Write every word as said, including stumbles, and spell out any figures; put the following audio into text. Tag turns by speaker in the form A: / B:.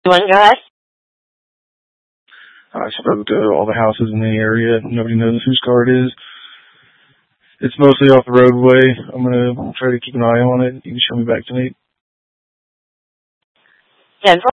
A: You want to go ahead?
B: I spoke to all the houses in the area. Nobody knows whose car it is. It's mostly off the roadway. I'm going to try to keep an eye on it. You can show me back tonight.
A: ten